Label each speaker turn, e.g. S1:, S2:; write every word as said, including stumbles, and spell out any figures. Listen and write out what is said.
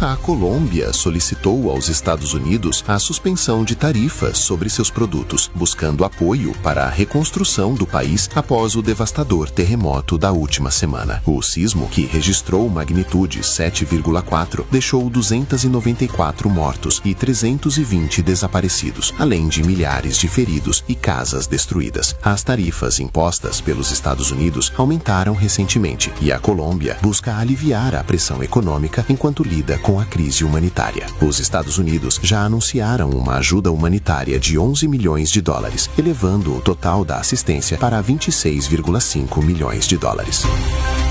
S1: A Colômbia solicitou aos Estados Unidos a suspensão de tarifas sobre seus produtos, buscando apoio para a reconstrução do país após o devastador terremoto da última semana. O sismo, que registrou magnitude sete vírgula quatro, deixou duzentos e noventa e quatro mortos e trezentos e vinte desaparecidos, além de milhares de feridos e casas destruídas. As tarifas impostas pelos Estados Unidos aumentaram recentemente e a Colômbia busca aliviar a pressão econômica enquanto lida com a crise humanitária. Os Estados Unidos já anunciaram uma ajuda humanitária de onze milhões de dólares, elevando o total da assistência para vinte e seis vírgula cinco milhões de dólares.